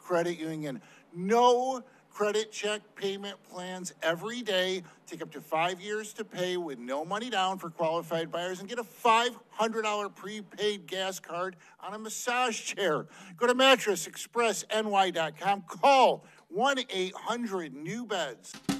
Credit Union. No credit check payment plans every day. Take up to 5 years to pay with no money down for qualified buyers and get a $500 prepaid gas card on a massage chair. Go to mattressexpressny.com. Call 1-800-NEW-BEDS.